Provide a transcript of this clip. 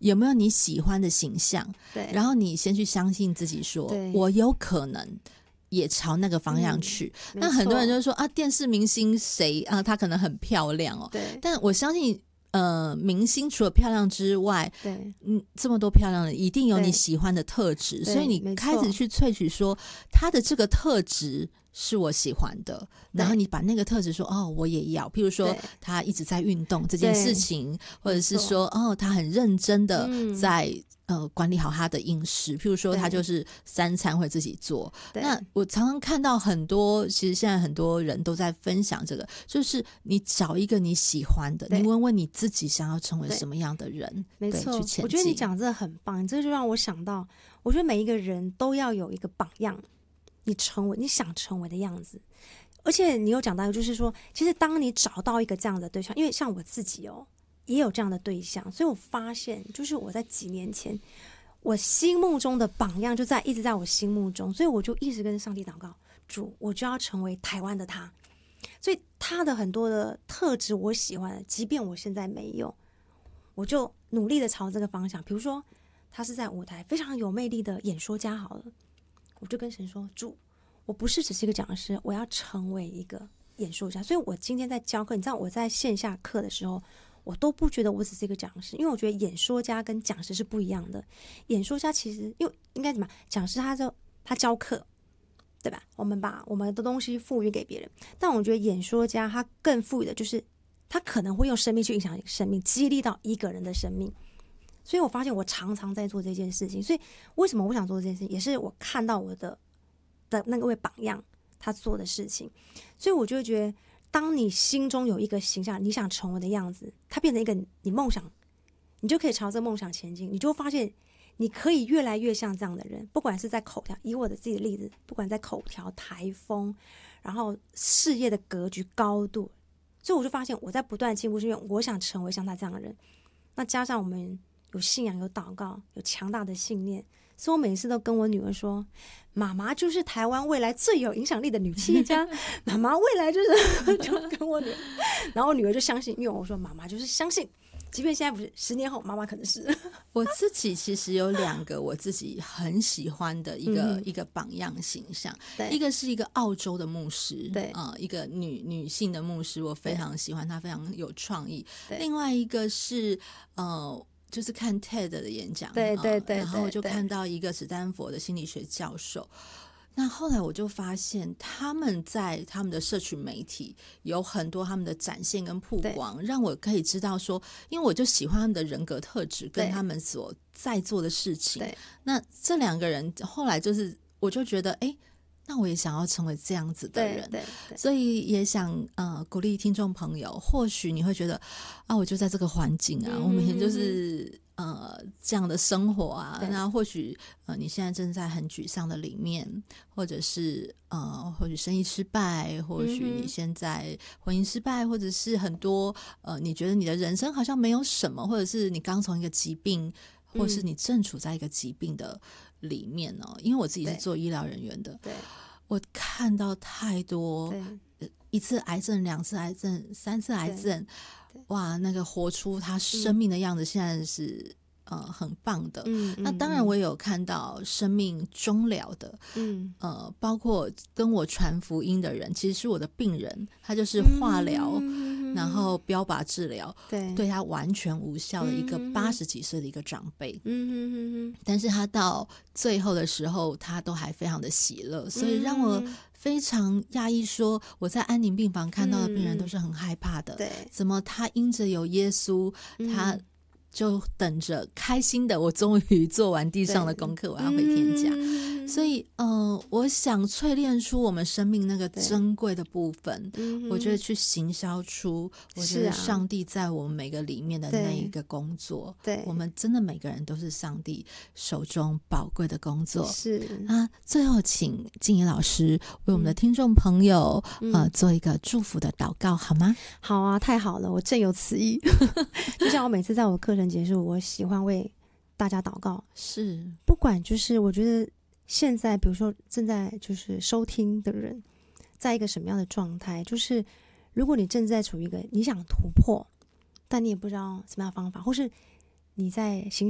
有没有你喜欢的形象， 对， 然后你先去相信自己说我有可能也朝那个方向去。那很多人就说啊，电视明星谁啊，她可能很漂亮哦， 对， 但我相信明星除了漂亮之外， 对， 这么多漂亮的一定有你喜欢的特质，所以你开始去萃取说他的这个特质是我喜欢的，然后你把那个特质说哦我也要，譬如说他一直在运动这件事情，或者是说哦他很认真的在管理好他的饮食，譬如说他就是3餐会自己做。那我常常看到很多，其实现在很多人都在分享这个，就是你找一个你喜欢的，你问问你自己想要成为什么样的人， 没错， 去前进。 我觉得你讲这个很棒，这就让我想到，我觉得每一个人都要有一个榜样，你想成为的样子。而且你有讲到就是说，其实当你找到一个这样的对象，因为像我自己也有这样的对象，所以我发现就是我在几年前我心目中的榜样就一直在我心目中，所以我就一直跟上帝祷告，主，我就要成为台湾的他。所以他的很多的特质我喜欢，即便我现在没有，我就努力的朝这个方向。比如说他是在舞台非常有魅力的演说家好了，我就跟神说，主，我不是只是一个讲师，我要成为一个演说家。所以我今天在教课，你知道我在线下课的时候，我都不觉得我只是一个讲师，因为我觉得演说家跟讲师是不一样的。演说家其实因为应该怎么讲师他教课，对吧？我们把我们的东西赋予给别人，但我觉得演说家他更赋予的就是他可能会用生命去影响生命，激励到一个人的生命。所以我发现我常常在做这件事情，所以为什么我想做这件事情，也是我看到我的那个位榜样他做的事情。所以我就会觉得，当你心中有一个形象，你想成为的样子，它变成一个你梦想，你就可以朝着梦想前进，你就会发现你可以越来越像这样的人。不管是在口条，以我的自己的例子，不管在口条、台风，然后事业的格局高度，所以我就发现我在不断进步，是因为我想成为像他这样的人。那加上我们有信仰、有祷告、有强大的信念，所以我每次都跟我女儿说，妈妈就是台湾未来最有影响力的女企业家，妈妈未来就是就跟我女儿，然后我女儿就相信，因为我说妈妈就是相信，即便现在不是，10年后妈妈可能是。 我自己其实有2个我自己很喜欢的一个榜样形象，一个是一个澳洲的牧师， 对一个女性的牧师，我非常喜欢她，非常有创意。另外一个是就是看 TED 的演讲， 对， 然后我就看到一个史丹佛的心理学教授。那后来我就发现他们在他们的社群媒体有很多他们的展现跟曝光，让我可以知道说，因为我就喜欢他们的人格特质跟他们所在做的事情。那这2个人后来就是我就觉得那我也想要成为这样子的人，所以也想鼓励听众朋友，或许你会觉得我就在这个环境啊，我每天就是这样的生活啊，那或许你现在正在很沮丧的里面，或者是或许生意失败，或许你现在婚姻失败，或者是很多你觉得你的人生好像没有什么，或者是你刚从一个疾病，或是你正处在一个疾病的里面因为我自己是做医疗人员的，我看到太多1次癌症、2次癌症、3次癌症，哇，那个活出他生命的样子，现在是很棒的。那当然我也有看到生命终了的，包括跟我传福音的人，其实是我的病人，他就是化疗，然后标靶治疗，对他完全无效的一个80几岁的一个长辈，但是他到最后的时候，他都还非常的喜乐，所以让我非常讶异，说我在安宁病房看到的病人都是很害怕的，怎么他因着有耶稣，他就等着开心的，我终于做完地上的功课，我要回天家。所以我想淬炼出我们生命那个珍贵的部分，我觉得去行销出我觉得上帝在我们每个里面的那一个工作，我们真的每个人都是上帝手中宝贵的工作。是最后请静怡老师为我们的听众朋友做一个祝福的祷告好吗？ 好啊，太好了，我正有此意。就像我每次在我课程结束，我喜欢为大家祷告， 是不管就是我觉得现在比如说正在就是收听的人在一个什么样的状态，就是如果你正在处于一个你想突破但你也不知道什么样的方法，或是你在行